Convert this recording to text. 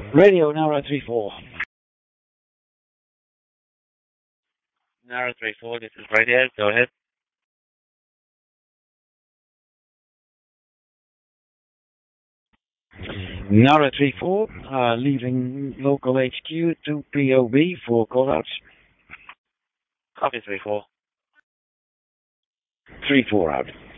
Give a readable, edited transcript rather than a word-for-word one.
Radio Nara 34. Nara 34, this is radio. Go ahead. Nara 34, leaving local HQ to POB for callouts. Copy 34. 34 out.